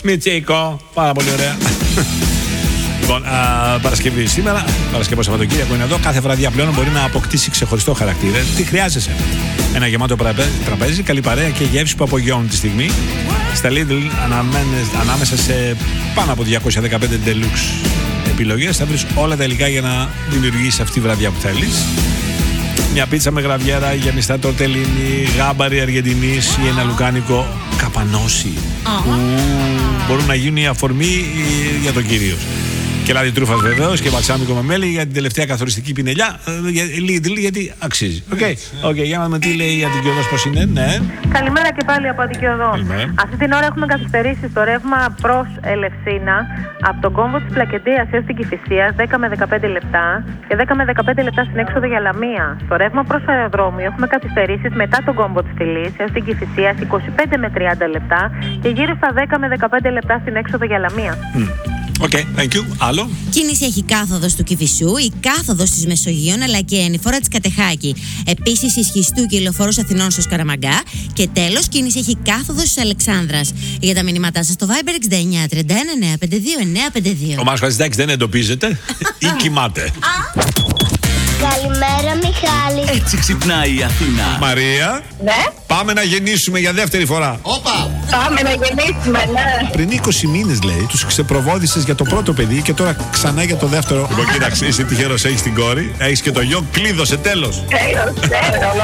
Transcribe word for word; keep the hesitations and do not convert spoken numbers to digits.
Μιτσίκο. Πάρα πολύ ωραία. Λοιπόν, α, Παρασκευή σήμερα, Παρασκευό Σαββατοκύριακο είναι εδώ. Κάθε βραδιά πλέον μπορεί να αποκτήσει ξεχωριστό χαρακτήρα. Τι χρειάζεσαι? Ένα γεμάτο τραπέζι, καλή παρέα και γεύση που απογειώνουν τη στιγμή. Στα Lidl, ανάμεσα σε πάνω από διακόσιες δεκαπέντε deluxe επιλογές, θα βρεις όλα τα υλικά για να δημιουργήσεις αυτή τη βραδιά που θέλεις. Μια πίτσα με γραβιέρα, γεμιστά τορτελίνι, γάμπαρι αργεντινής ή ένα λουκάνικο καπανόσι. Που μπορούν να γίνουν η αφορμή για τον κύριο. Και λάδι τρούφας βεβαίως και μπαλσάμικο με μέλι για την τελευταία καθοριστική πινελιά. Lidl, γιατί αξίζει. Οκ, okay. okay, για να δούμε τι λέει η Αττικιωδός, πώς είναι. Ναι. Καλημέρα και πάλι από Αττικιωδό. Αυτή την ώρα έχουμε καθυστερήσει στο ρεύμα προς Ελευσίνα από τον κόμβο της Πλακεντίας έως την Κηφισίας δέκα με δεκαπέντε λεπτά και δέκα με δεκαπέντε λεπτά στην έξοδο για Λαμία. Στο ρεύμα προς αεροδρόμιο έχουμε καθυστερήσεις μετά τον κόμβο της Φυλής έως την Κηφισίας είκοσι πέντε με τριάντα λεπτά και γύρω στα δέκα με δεκαπέντε λεπτά στην έξοδο για Λαμία. Mm. Οκ, okay, thank you. Άλλο. Κίνηση έχει κάθοδος του Κηφισού, η κάθοδος της Μεσογείων αλλά και ενηφόρα της Κατεχάκη. Επίσης ισχυστού και ηλοφόρος Αθηνών στο Σκαραμαγκά. Και τέλος, κίνηση έχει κάθοδος της Αλεξάνδρας. Για τα μηνύματά σας στο Viber εξήντα εννιά τριάντα ένα εννιά πέντε δύο εννιά πέντε δύο. Ο Μάρκος Χατζηδάκης δεν εντοπίζεται ή κοιμάται. Καλημέρα, Μιχάλη. Έτσι ξυπνάει η Αθήνα. Μαρία. Ναι. Πάμε να γεννήσουμε για δεύτερη φορά. Όπα. Πάμε να γεννήσουμε, ναι. Πριν είκοσι μήνες, λέει, τους ξεπροβόδησες για το πρώτο παιδί και τώρα ξανά για το δεύτερο. Λοιπόν, κοίταξε, είσαι τυχερός, έχεις την κόρη, έχεις και το γιο, κλείδωσε τέλος. Τέλος, τέλος.